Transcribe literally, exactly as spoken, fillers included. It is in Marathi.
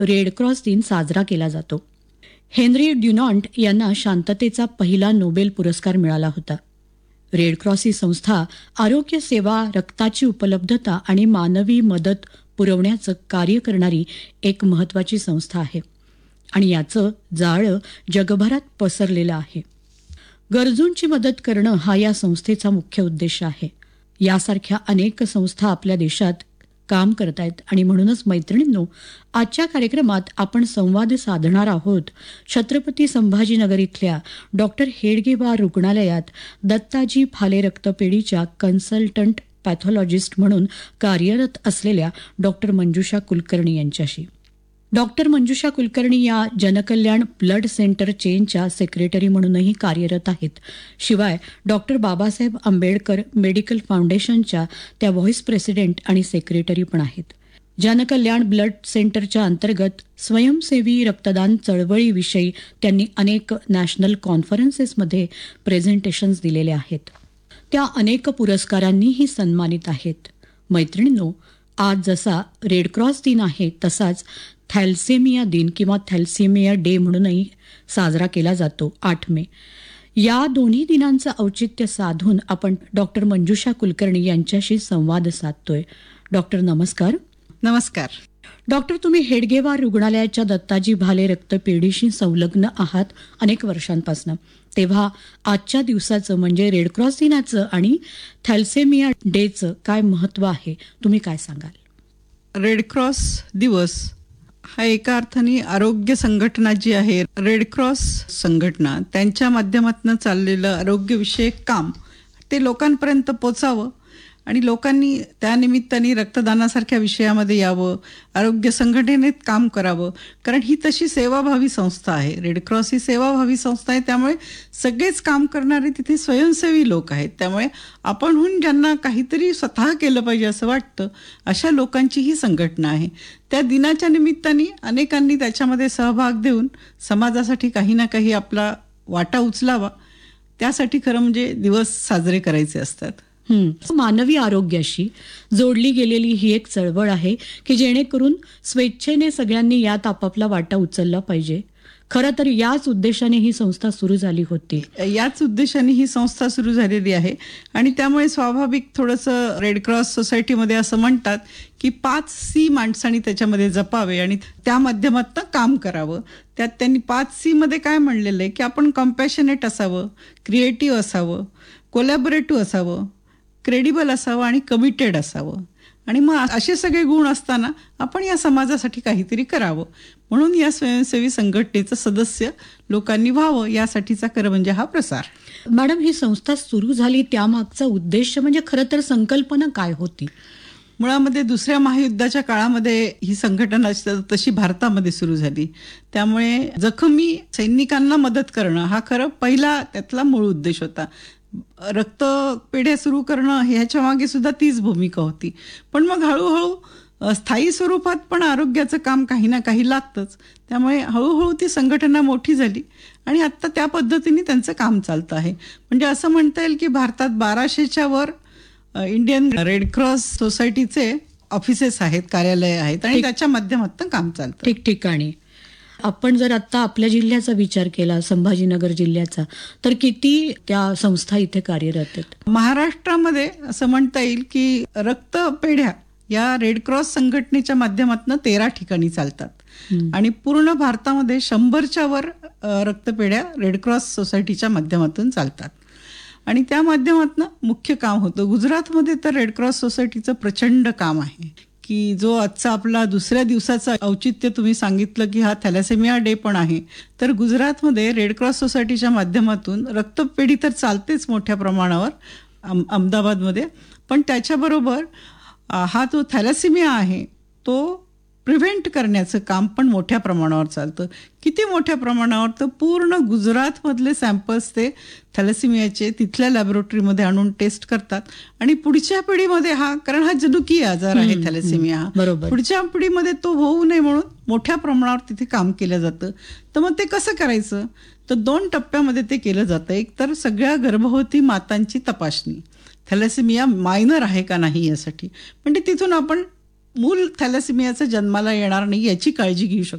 रेड क्रॉस दिन साजरा केला जातो. हेनरी ड्युनॉन्ट यांना शांततेचा पहिला नोबेल पुरस्कार मिळाला होता. रेड क्रॉस ही संस्था आरोग्य सेवा, रक्ताची उपलब्धता आणि मानवी मदत पुरवण्याचं कार्य करणारी एक महत्त्वाची संस्था आहे आणि याचं जाळं जगभरात पसरलेलं आहे. गरजूंची मदत करणं हा या संस्थेचा मुख्य उद्देश आहे. यासारख्या अनेक संस्था आपल्या देशात काम करत आहेत आणि म्हणूनच मैत्रिणींनो, आजच्या कार्यक्रमात आपण संवाद साधणार आहोत छत्रपती संभाजीनगर इथल्या डॉक्टर हेडगेवार रुग्णालयात दत्ताजी भाले रक्तपेढीच्या कन्सल्टंट पॅथॉलॉजिस्ट म्हणून कार्यरत असलेल्या डॉक्टर मंजुषा कुलकर्णी यांच्याशी. डॉक्टर मंजुषा कुलकर्णी या जनकल्याण ब्लड सेंटर चेनच्या सेक्रेटरी म्हणूनही कार्यरत आहेत. शिवाय डॉक्टर बाबासाहेब आंबेडकर मेडिकल फाउंडेशनच्या त्या व्हाईस प्रेसिडेंट आणि सेक्रेटरी पण आहेत. जनकल्याण ब्लड सेंटरच्या अंतर्गत स्वयंसेवी रक्तदान चळवळीविषयी त्यांनी अनेक नॅशनल कॉन्फरन्सेसमध्ये प्रेझेंटेशन्स दिलेले आहेत. त्या अनेक पुरस्कारांनीही सन्मानित आहेत. मैत्रिणींनो, आज जसा रेड क्रॉस दिन आहे तसाच थॅल्सेमिया दिन किंवा थॅल्सेमिया डे म्हणूनही साजरा केला जातो आठ मे. या दोन्ही दिनांचं औचित्य साधून आपण डॉक्टर मंजुषा कुलकर्णी यांच्याशी संवाद साधतोय. डॉक्टर नमस्कार. नमस्कार. डॉक्टर, तुम्ही हेडगेवार रुग्णालयाच्या दत्ताजी भाले रक्तपेढीशी संलग्न आहात अनेक वर्षांपासून. तेव्हा आजच्या दिवसाचं म्हणजे रेड क्रॉस दिनाचं आणि थॅल्सेमिया डेचं काय महत्त्व आहे, तुम्ही काय सांगाल? रेड क्रॉस दिवस हा एका अर्थाने आरोग्य संघटना जी आहे, रेड क्रॉस संघटना, त्यांच्या माध्यमातून चाललेलं आरोग्यविषयक काम ते लोकांपर्यंत पोचावं आणि लोकांनी त्यानिमित्ताने रक्तदानासारख्या विषयामध्ये यावं, आरोग्य संघटनेत काम करावं. कारण ही तशी सेवाभावी संस्था आहे. रेड क्रॉस ही सेवाभावी संस्था आहे, त्यामुळे सगळेच काम करणारे तिथे स्वयंसेवी लोक आहेत. त्यामुळे आपणहून ज्यांना काहीतरी स्वतः केलं पाहिजे असं वाटतं, अशा लोकांची ही संघटना आहे. त्या दिनाच्या निमित्ताने अनेकांनी त्याच्यामध्ये सहभाग देऊन समाजासाठी काही ना काही आपला वाटा उचलावा, त्यासाठी खरं म्हणजे दिवस साजरे करायचे असतात. मानवी आरोग्याशी जोडली गेलेली ही एक चळवळ आहे की जेणेकरून स्वेच्छेने सगळ्यांनी यात आपापला वाटा उचलला पाहिजे. खरं तर याच उद्देशाने ही संस्था सुरू झाली होती. याच उद्देशाने ही संस्था सुरू झालेली आहे आणि त्यामुळे स्वाभाविक थोडंसं रेड क्रॉस सोसायटीमध्ये असं म्हणतात की पाच सी माणसांनी त्याच्यामध्ये जपावे आणि त्या माध्यमातून काम करावं. त्यात त्यांनी पाच सी मध्ये काय म्हणलेलं आहे की आपण कम्पॅशनेट असावं, क्रिएटिव्ह असावं, कोलॅबोरेटिव्ह असावं, क्रेडिबल असावं आणि कमिटेड असावं. आणि मग असे सगळे गुण असताना आपण या समाजासाठी काहीतरी करावं, म्हणून या स्वयंसेवी संघटनेचं सदस्य लोकांनी व्हावं, यासाठीचा खरं म्हणजे हा प्रसार. मॅडम, ही संस्था सुरू झाली त्यामागचा उद्देश म्हणजे खरं तर संकल्पना काय होती? मुळामध्ये दुसऱ्या महायुद्धाच्या काळामध्ये ही संघटना तशी भारतामध्ये सुरू झाली. त्यामुळे जखमी सैनिकांना मदत करणं हा खरं पहिला त्यातला मूळ उद्देश होता. रक्तपेढ्या सुरू करणं ह्याच्या मागे सुद्धा तीच भूमिका होती. पण मग हळूहळू स्थायी स्वरूपात पण आरोग्याचं काम काही ना काही लागतंच. त्यामुळे हळूहळू ती संघटना मोठी झाली आणि आत्ता त्या पद्धतीने त्यांचं काम चालतं आहे. म्हणजे असं म्हणता येईल की भारतात बाराशेच्या वर इंडियन रेड क्रॉस सोसायटीचे ऑफिसेस आहेत, कार्यालय आहेत आणि त्याच्या माध्यमातून काम चालतं ठिकठिकाणी. आपण जर आता आपल्या जिल्ह्याचा विचार केला, संभाजीनगर जिल्ह्याचा, तर किती त्या संस्था इथे कार्यरत आहेत? महाराष्ट्रामध्ये असं म्हणता येईल की रक्तपेढ्या या रेड क्रॉस संघटनेच्या माध्यमातून तेरा ठिकाणी चालतात आणि पूर्ण भारतामध्ये शंभरच्या वर रक्तपेढ्या रेड क्रॉस सोसायटीच्या माध्यमातून चालतात आणि त्या माध्यमातून मुख्य काम होतं. गुजरातमध्ये तर रेड क्रॉस सोसायटीचं प्रचंड काम आहे की जो आजचा आपला दुसऱ्या दिवसाचा औचित्य तुम्ही सांगितलं की हा थॅलेसेमिया डे पण आहे, तर गुजरातमध्ये रेड क्रॉस सोसायटीच्या माध्यमातून रक्तपेढी तर चालतेच मोठ्या प्रमाणावर अहमदाबादमध्ये, पण त्याच्याबरोबर हा जो थॅलेसेमिया आहे तो प्रिव्हेंट करण्याचं काम पण मोठ्या प्रमाणावर चालतं. किती मोठ्या प्रमाणावर? तर पूर्ण गुजरातमधले सॅम्पल्स ते थॅलेसेमियाचे तिथल्या लॅबोरेटरीमध्ये आणून टेस्ट करतात आणि पुढच्या पिढीमध्ये हा, कारण हा जनुकीय आजार आहे थॅलेसेमिया हा, पुढच्या पिढीमध्ये तो होऊ नये म्हणून मोठ्या प्रमाणावर तिथे काम केलं जातं. तर मग ते कसं करायचं? तर दोन टप्प्यामध्ये ते केलं जातं. एक तर सगळ्या गर्भवती मातांची तपासणी, थॅलेसेमिया मायनर आहे का नाही यासाठी, म्हणजे तिथून आपण मूल थॅलेसिमियाचं जन्माला येणार नाही याची काळजी घेऊ शकतो.